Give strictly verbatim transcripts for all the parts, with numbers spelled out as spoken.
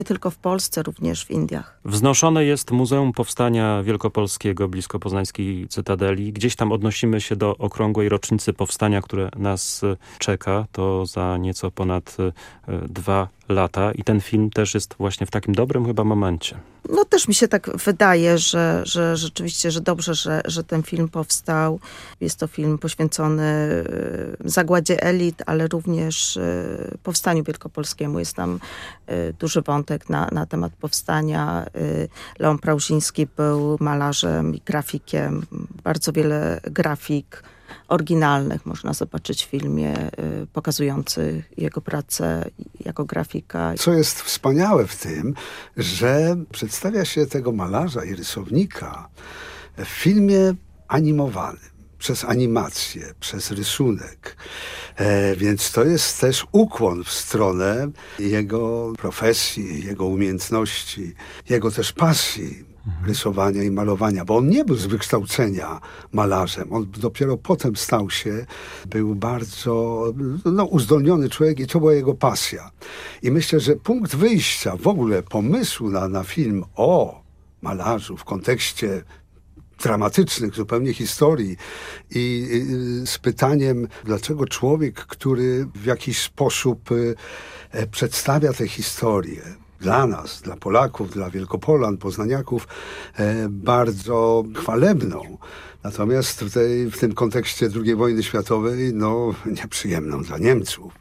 Nie tylko w Polsce, również w Indiach. Wznoszone jest Muzeum Powstania Wielkopolskiego blisko poznańskiej Cytadeli. Gdzieś tam odnosimy się do okrągłej rocznicy powstania, które nas czeka. To za nieco ponad dwa lata. I ten film też jest właśnie w takim dobrym chyba momencie. No też mi się tak wydaje, że, że rzeczywiście, że dobrze, że, że ten film powstał. Jest to film poświęcony zagładzie elit, ale również powstaniu wielkopolskiemu. Jest tam duży wątek na, na temat powstania. Leon Prauziński był malarzem i grafikiem. Bardzo wiele grafik oryginalnych można zobaczyć w filmie, y, pokazujących jego pracę jako grafika. Co jest wspaniałe w tym, że przedstawia się tego malarza i rysownika w filmie animowanym, przez animację, przez rysunek. E, więc to jest też ukłon w stronę jego profesji, jego umiejętności, jego też pasji. Rysowania i malowania, bo on nie był z wykształcenia malarzem. On dopiero potem stał się, był bardzo no, uzdolniony człowiek i to była jego pasja. I myślę, że punkt wyjścia w ogóle pomysłu na, na film o malarzu w kontekście dramatycznych zupełnie historii i, i z pytaniem, dlaczego człowiek, który w jakiś sposób e, przedstawia tę historię, dla nas, dla Polaków, dla Wielkopolan, Poznaniaków e, bardzo chwalebną. Natomiast w, tej, w tym kontekście drugiej wojny światowej, no nieprzyjemną dla Niemców.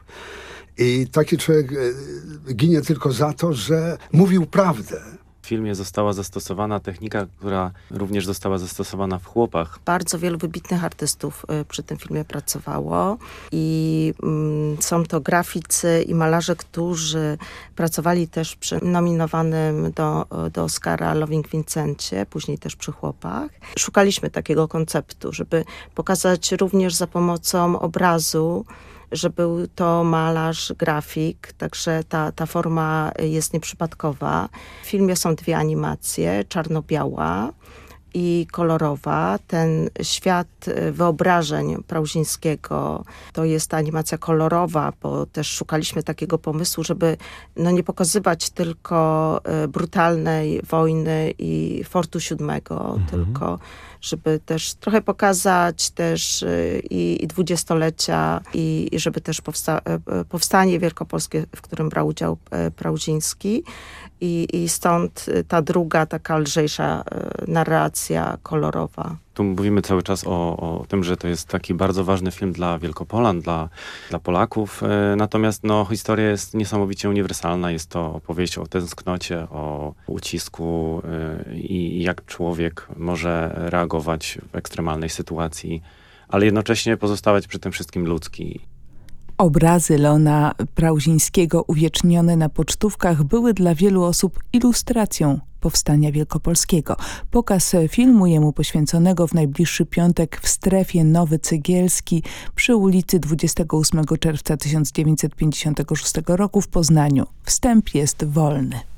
I taki człowiek e, ginie tylko za to, że mówił prawdę. W filmie została zastosowana technika, która również została zastosowana w Chłopach. Bardzo wielu wybitnych artystów y, przy tym filmie pracowało i y, są to graficy i malarze, którzy pracowali też przy nominowanym do, do Oscara Loving Vincencie, później też przy Chłopach. Szukaliśmy takiego konceptu, żeby pokazać również za pomocą obrazu, że był to malarz, grafik, także ta, ta forma jest nieprzypadkowa. W filmie są dwie animacje, czarno-biała i kolorowa. Ten świat wyobrażeń Prauzińskiego to jest ta animacja kolorowa, bo też szukaliśmy takiego pomysłu, żeby no, nie pokazywać tylko brutalnej wojny i Fortu siódmego, mhm. tylko żeby też trochę pokazać też i, i dwudziestolecia i, i żeby też powsta powstanie wielkopolskie, w którym brał udział Prauziński. I, I stąd ta druga, taka lżejsza narracja kolorowa. Tu mówimy cały czas o, o tym, że to jest taki bardzo ważny film dla Wielkopolan, dla, dla Polaków. Natomiast no, historia jest niesamowicie uniwersalna. Jest to opowieść o tęsknocie, o ucisku i jak człowiek może reagować w ekstremalnej sytuacji, ale jednocześnie pozostawać przy tym wszystkim ludzki. Obrazy Leona Prauzińskiego uwiecznione na pocztówkach były dla wielu osób ilustracją powstania wielkopolskiego. Pokaz filmu jemu poświęconego w najbliższy piątek w strefie Nowy Cegielski przy ulicy dwudziestego ósmego czerwca tysiąc dziewięćset pięćdziesiątego szóstego roku w Poznaniu. Wstęp jest wolny.